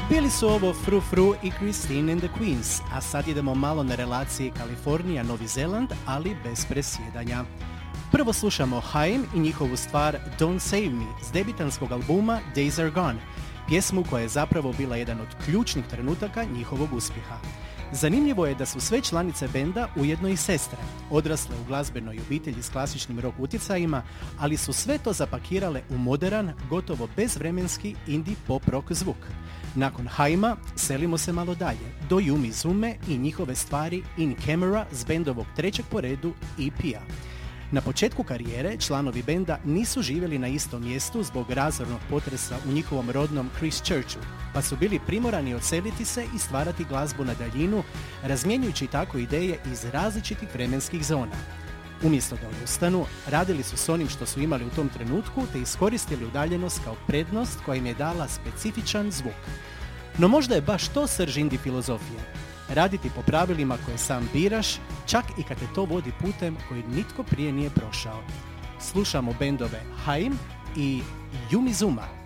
Bili su ovo Fru Fru i Christine and the Queens, a sad idemo malo na relaciji Kalifornija-Novi Zeland, ali bez presjedanja. Prvo slušamo Haim i njihovu stvar Don't Save Me s debitanskog albuma Days Are Gone, pjesmu koja je zapravo bila jedan od ključnih trenutaka njihovog uspjeha. Zanimljivo je da su sve članice benda ujedno i sestre, odrasle u glazbenoj obitelji s klasičnim rock utjecajima, ali su sve to zapakirale u moderan, gotovo bezvremenski indie pop rock zvuk. Nakon Haima selimo se malo dalje, do Yumi Zume i njihove stvari In Camera s bendovog trećeg po redu EP-a. Na početku karijere članovi benda nisu živjeli na istom mjestu zbog razornog potresa u njihovom rodnom Christchurchu, pa su bili primorani odseliti se i stvarati glazbu na daljinu, razmjenjujući tako ideje iz različitih vremenskih zona. Umjesto da odustanu, radili su s onim što su imali u tom trenutku te iskoristili udaljenost kao prednost koja im je dala specifičan zvuk. No možda je baš to srž indie filozofije. Raditi po pravilima koje sam biraš, čak i kad te to vodi putem koji nitko prije nije prošao. Slušamo bendove Haim i Yumi Zuma.